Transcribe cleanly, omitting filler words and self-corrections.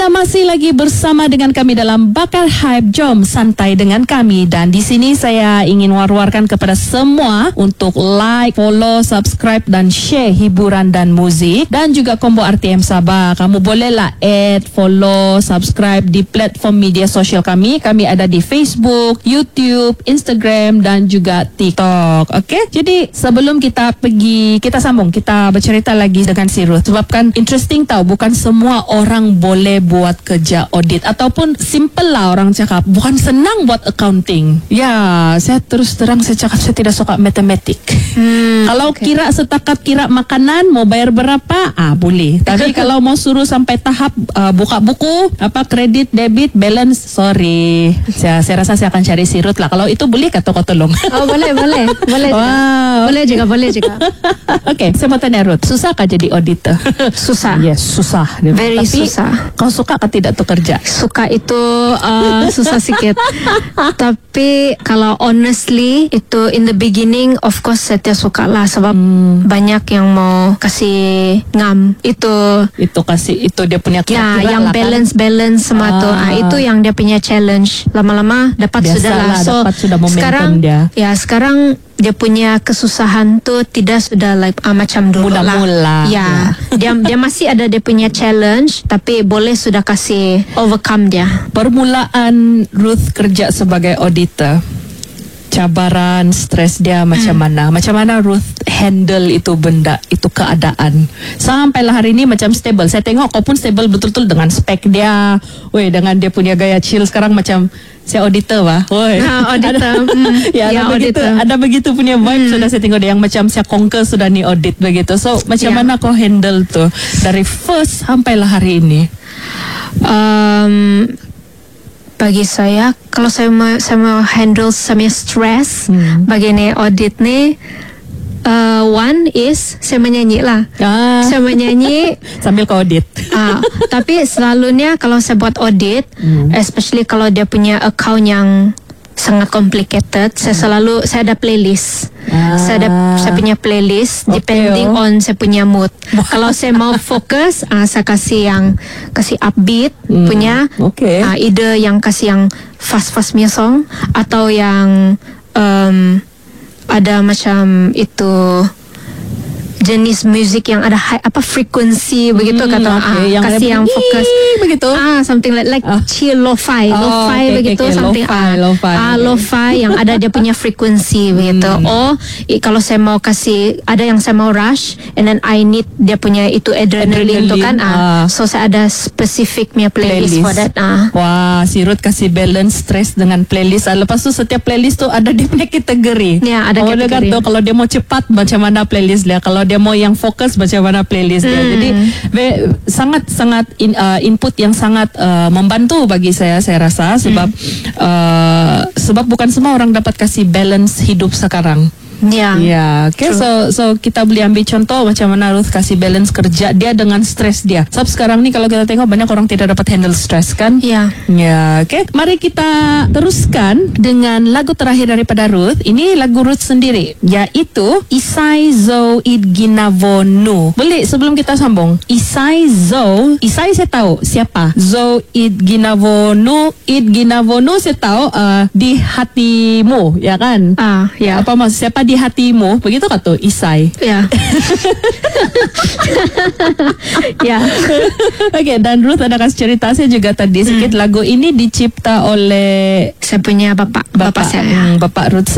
masih lagi bersama dengan kami dalam Bakar Hype. Jom santai dengan kami. Dan di sini saya ingin war-warkan kepada semua untuk like, follow, subscribe dan share hiburan dan muzik. Dan juga Combo RTM Sabah. Kamu bolehlah add, follow, subscribe di platform media sosial kami. Kami ada di Facebook, YouTube, Instagram dan juga TikTok. Okey? Jadi sebelum kita sambung, kita bercerita lagi dengan si Ruth. Sebab kan interesting tahu, bukan semua orang boleh buat kerja audit. Ataupun simple lah orang cakap, bukan senang buat accounting. Ya, saya terus terang saya cakap saya tidak suka matematik. Kalau kira setakat kira makanan, mau bayar berapa? Boleh. Tapi kalau mau suruh sampai tahap buka buku, kredit, debit, balance, sorry. Saya rasa saya akan cari si Ruth lah. Kalau itu boleh kata kau tolong. Oh, boleh. Wow. Boleh juga. Okay, saya mau tanya Ruth, susah kah jadi auditor? Susah. Yes, susah. Very Tapi, susah. Kau suka kah tidak tuh kerja? Suka itu susah sikit. Tapi kalau honestly itu in the beginning of course saya tidak suka lah. Sebab banyak yang mau kasih ngam. Itu dia punya kira-kira yang lah, balance semua tu. Itu yang dia punya challenge. Lama-lama dapat sudah lah. So dapat sudah momentum sekarang dia. Ya sekarang dia punya kesusahan tu tidak sudah like macam dulu mula-mula. lah. Ya. Dia masih ada dia punya challenge, tapi boleh sudah kasih overcome dia. Permulaan Ruth kerja sebagai auditor, cabaran, stres dia macam mana? Macam mana Ruth handle itu benda, itu keadaan? Sampailah hari ini macam stable. Saya tengok kau pun stable betul-betul dengan spek dia. Dengan dia punya gaya chill sekarang macam saya auditor bah. Auditor. Ada begitu punya vibe. Sudah saya tengok dia yang macam saya conquer sudah ni audit begitu. So macam mana kau handle tu dari first sampailah hari ini? Bagi saya, kalau saya mau handle sama stress begini audit ni, one is saya menyanyi lah. Saya menyanyi sambil kau audit. Tapi selalunya kalau saya buat audit, especially kalau dia punya account yang sangat complicated, saya ada playlist. Saya punya playlist depending on saya punya mood. Kalau saya mau fokus, saya kasih upbeat punya. Either yang kasih yang fast punya song atau yang ada macam itu jenis musik yang ada frekuensi begitu kata kasih yang fokus begitu something like chill lo-fi begitu something lo-fi yang ada dia punya frekuensi begitu. Kalau saya mau kasih ada yang saya mau rush and then I need dia punya itu adrenaline tu kan so saya ada specific punya playlist for that. Wah, si Ruth kasih balance stress dengan playlist. Lepas tu setiap playlist tu ada dia punya kategori. Ya, ada kategori. Kalau dia mau cepat macam mana playlist dia, kalau dia mau yang fokus macam mana playlist dia. Jadi sangat input yang sangat membantu bagi saya rasa sebab bukan semua orang dapat kasih balance hidup sekarang. Okay. So kita boleh ambil contoh macam mana Ruth kasih balance kerja dia dengan stres dia. Sebab sekarang ni kalau kita tengok banyak orang tidak dapat handle stres kan? Okay. Mari kita teruskan dengan lagu terakhir daripada Ruth. Ini lagu Ruth sendiri, iaitu Isai Zo Idginavonu. Boleh sebelum kita sambung, Isai saya tahu siapa. Zo Idginavonu saya tahu di hatimu, ya kan? Apa maksud siapa di hatimu? Begitu kata Isai. Okay, dan Ruth ada kasih cerita saya juga tadi sedikit. Lagu ini dicipta oleh saya punya bapak saya. Bapak Ruth